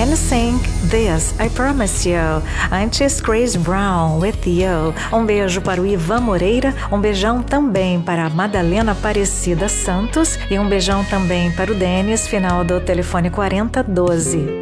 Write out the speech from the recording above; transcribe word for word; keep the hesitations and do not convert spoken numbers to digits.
N Sync, This I Promise You. Antes, Chris Brown, With You. Um beijo para o Ivan Moreira, um beijão também para a Madalena Aparecida Santos e um beijão também para o Denis, final do telefone quarenta doze.